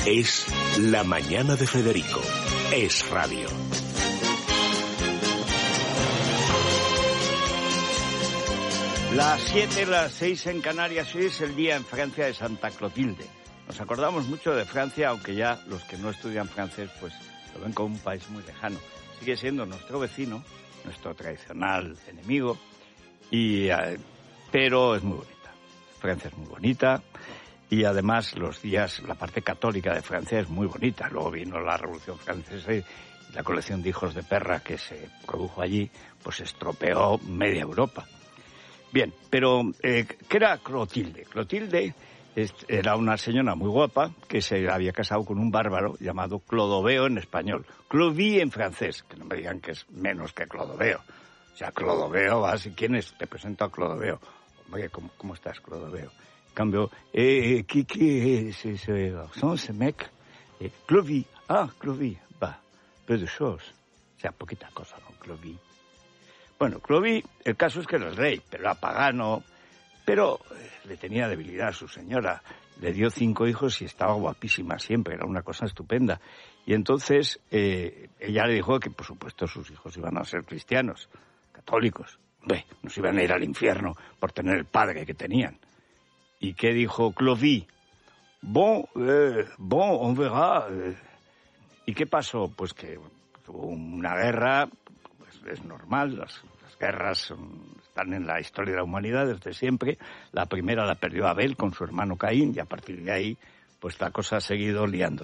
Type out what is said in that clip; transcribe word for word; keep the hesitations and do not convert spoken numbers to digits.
Es La Mañana de Federico. Es radio. Las siete, las seis en Canarias, hoy es el día en Francia de Santa Clotilde. Nos acordamos mucho de Francia, aunque ya los que no estudian francés pues lo ven como un país muy lejano. Sigue siendo nuestro vecino, nuestro tradicional enemigo, y, eh, pero es muy bonita. Francia es muy bonita y además los días, la parte católica de Francia es muy bonita. Luego vino la Revolución Francesa y la colección de hijos de perra que se produjo allí pues estropeó media Europa. Bien, pero eh, ¿qué era Clotilde? Clotilde era una señora muy guapa que se había casado con un bárbaro llamado Clodoveo en español. Clovis en francés, que no me digan que es menos que Clodoveo. O sea, Clodoveo, vas, ¿quién es? Te presento a Clodoveo. Hombre, ¿cómo, cómo estás, Clodoveo? En cambio, eh, ¿qué, qué es ese garçon, ese mec? Eh, Clovis, ah, Clovis, va, peu de choses. O sea, poquita cosa, ¿no? Clovis. Bueno, Clovis, el caso es que era el rey, pero era pagano, pero eh, le tenía debilidad a su señora. Le dio cinco hijos y estaba guapísima siempre, era una cosa estupenda. Y entonces eh, ella le dijo que, por supuesto, sus hijos iban a ser cristianos, católicos. Hombre, no se iban a ir al infierno por tener el padre que tenían. ¿Y qué dijo Clovis? Bon, eh, bon, on verra. Eh. ¿Y qué pasó? Pues que tuvo una guerra. Es normal, las, las guerras son, están en la historia de la humanidad desde siempre. La primera la perdió Abel con su hermano Caín y a partir de ahí pues la cosa ha seguido liándose.